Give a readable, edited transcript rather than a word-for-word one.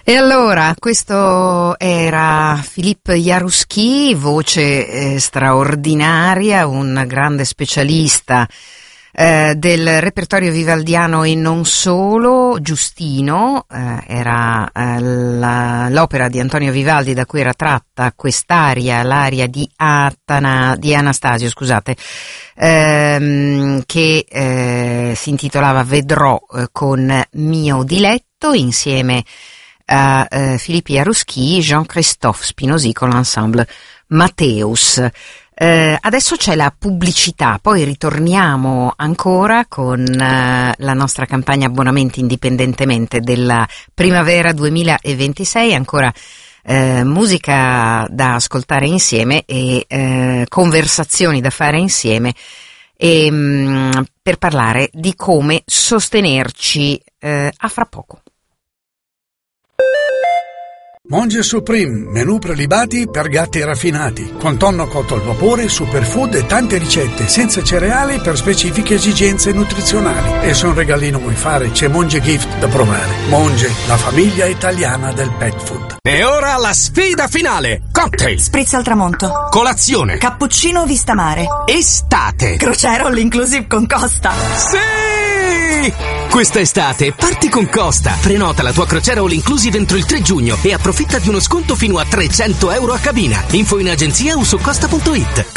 E allora, questo era Philippe Jaroussky, voce straordinaria, un grande specialista del repertorio vivaldiano e non solo. Giustino era l'opera di Antonio Vivaldi da cui era tratta quest'aria, l'aria di Anastasio, scusate, che si intitolava Vedrò con mio diletto, insieme a Philippe Jaroussky, Jean-Christophe Spinozzi con l'ensemble Matteus. Adesso c'è la pubblicità, poi ritorniamo ancora con la nostra campagna abbonamenti indipendentemente della primavera 2026, ancora musica da ascoltare insieme e conversazioni da fare insieme per parlare di come sostenerci. A fra poco. Monge Supreme, menù prelibati per gatti raffinati, con tonno cotto al vapore, superfood e tante ricette, senza cereali per specifiche esigenze nutrizionali. E se un regalino vuoi fare, c'è Monge Gift da provare. Monge, la famiglia italiana del pet food. E ora la sfida finale! Cocktail! Spritz al tramonto. Colazione! Cappuccino vista mare. Estate! Crociera all inclusive con Costa. Sì! Questa estate parti con Costa. Prenota la tua crociera all inclusive entro il 3 giugno e approfitta di uno sconto fino a €300 a cabina. Info in agenzia o su costa.it.